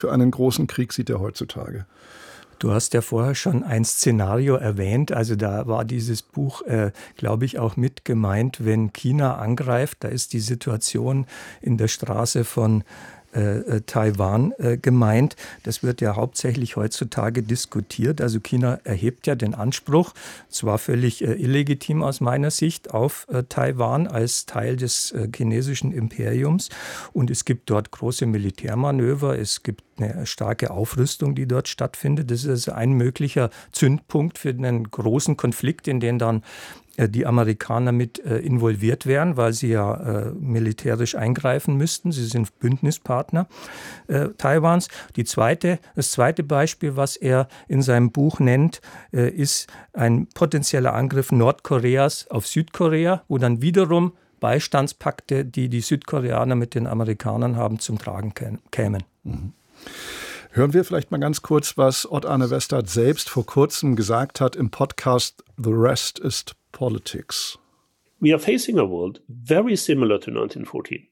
für einen großen Krieg sieht er heutzutage? Du hast ja vorher schon ein Szenario erwähnt, also da war dieses Buch, glaube ich, auch mit gemeint, wenn China angreift, da ist die Situation in der Straße von Taiwan gemeint. Das wird ja hauptsächlich heutzutage diskutiert. Also China erhebt ja den Anspruch, zwar völlig illegitim aus meiner Sicht, auf Taiwan als Teil des chinesischen Imperiums. Und es gibt dort große Militärmanöver, es gibt eine starke Aufrüstung, die dort stattfindet. Das ist also ein möglicher Zündpunkt für einen großen Konflikt, in den dann die Amerikaner mit involviert wären, weil sie ja militärisch eingreifen müssten. Sie sind Bündnispartner Taiwans. Das zweite Beispiel, was er in seinem Buch nennt, ist ein potenzieller Angriff Nordkoreas auf Südkorea, wo dann wiederum Beistandspakte, die die Südkoreaner mit den Amerikanern haben, zum Tragen kämen. Mhm. Hören wir vielleicht mal ganz kurz, was Odd-Arne Westad selbst vor kurzem gesagt hat im Podcast The Rest is Politics. We are facing a world very similar to 1914.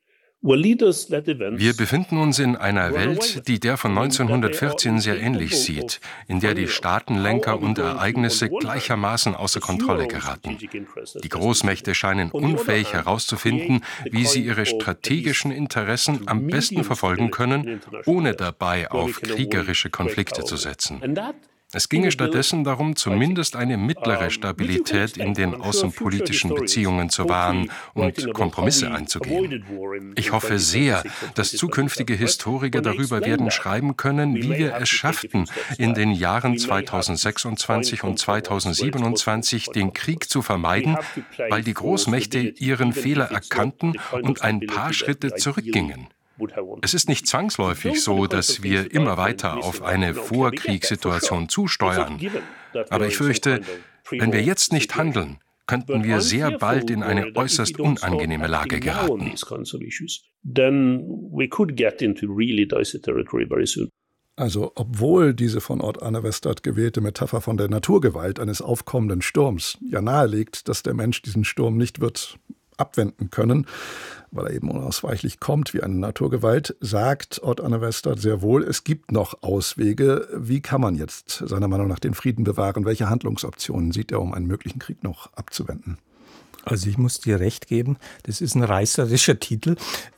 Wir befinden uns in einer Welt, die der von 1914 sehr ähnlich sieht, in der die Staatenlenker und Ereignisse gleichermaßen außer Kontrolle geraten. Die Großmächte scheinen unfähig herauszufinden, wie sie ihre strategischen Interessen am besten verfolgen können, ohne dabei auf kriegerische Konflikte zu setzen. Es ginge stattdessen darum, zumindest eine mittlere Stabilität in den außenpolitischen Beziehungen zu wahren und Kompromisse einzugehen. Ich hoffe sehr, dass zukünftige Historiker darüber werden schreiben können, wie wir es schafften, in den Jahren 2026 und 2027 den Krieg zu vermeiden, weil die Großmächte ihren Fehler erkannten und ein paar Schritte zurückgingen. Es ist nicht zwangsläufig so, dass wir immer weiter auf eine Vorkriegssituation zusteuern. Aber ich fürchte, wenn wir jetzt nicht handeln, könnten wir sehr bald in eine äußerst unangenehme Lage geraten. Also obwohl diese von Odd-Arne Westad gewählte Metapher von der Naturgewalt eines aufkommenden Sturms ja nahelegt, dass der Mensch diesen Sturm nicht wird abwenden können, weil er eben unausweichlich kommt wie eine Naturgewalt, sagt Odd-Arne Westad sehr wohl, es gibt noch Auswege. Wie kann man jetzt seiner Meinung nach den Frieden bewahren? Welche Handlungsoptionen sieht er, um einen möglichen Krieg noch abzuwenden? Also ich muss dir recht geben, das ist ein reißerischer Titel.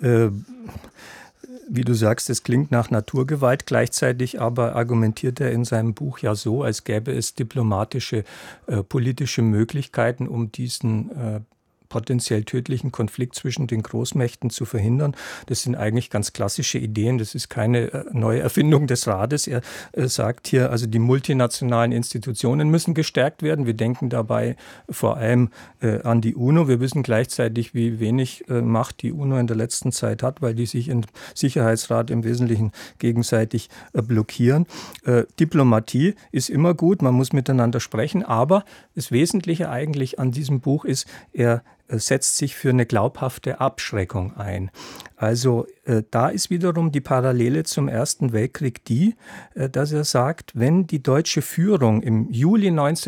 Wie du sagst, es klingt nach Naturgewalt, gleichzeitig aber argumentiert er in seinem Buch ja so, als gäbe es diplomatische, politische Möglichkeiten, um diesen potenziell tödlichen Konflikt zwischen den Großmächten zu verhindern. Das sind eigentlich ganz klassische Ideen. Das ist keine neue Erfindung des Rates. Er sagt hier, also die multinationalen Institutionen müssen gestärkt werden. Wir denken dabei vor allem an die UNO. Wir wissen gleichzeitig, wie wenig Macht die UNO in der letzten Zeit hat, weil die sich im Sicherheitsrat im Wesentlichen gegenseitig blockieren. Diplomatie ist immer gut. Man muss miteinander sprechen. Aber das Wesentliche eigentlich an diesem Buch ist, er setzt sich für eine glaubhafte Abschreckung ein. Also da ist wiederum die Parallele zum Ersten Weltkrieg die, dass er sagt, wenn die deutsche Führung im Juli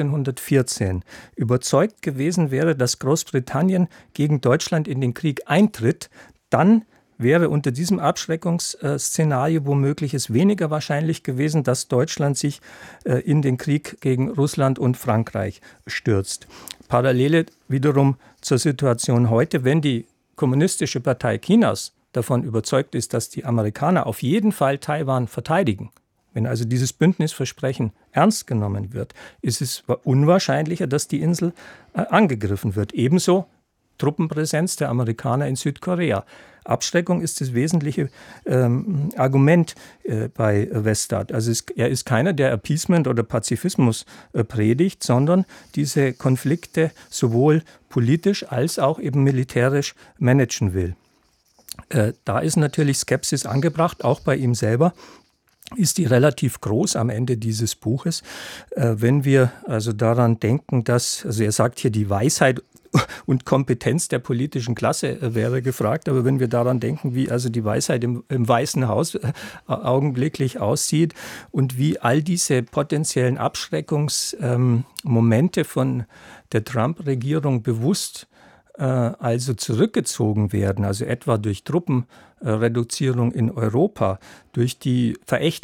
1914 überzeugt gewesen wäre, dass Großbritannien gegen Deutschland in den Krieg eintritt, dann wäre unter diesem Abschreckungsszenario womöglich es weniger wahrscheinlich gewesen, dass Deutschland sich in den Krieg gegen Russland und Frankreich stürzt. Parallele wiederum zur Situation heute, wenn die Kommunistische Partei Chinas davon überzeugt ist, dass die Amerikaner auf jeden Fall Taiwan verteidigen, wenn also dieses Bündnisversprechen ernst genommen wird, ist es unwahrscheinlicher, dass die Insel angegriffen wird. Ebenso Truppenpräsenz der Amerikaner in Südkorea. Abschreckung ist das wesentliche Argument bei Westad. Also er ist keiner, der Appeasement oder Pazifismus predigt, sondern diese Konflikte sowohl politisch als auch eben militärisch managen will. Da ist natürlich Skepsis angebracht, auch bei ihm selber. Ist die relativ groß am Ende dieses Buches. Wenn wir also daran denken, dass, also er sagt hier, die Weisheit und Kompetenz der politischen Klasse wäre gefragt, aber wenn wir daran denken, wie also die Weisheit im Weißen Haus augenblicklich aussieht und wie all diese potenziellen Abschreckungsmomente von der Trump-Regierung bewusst also zurückgezogen werden, also etwa durch Truppenreduzierung in Europa, durch die Verächtung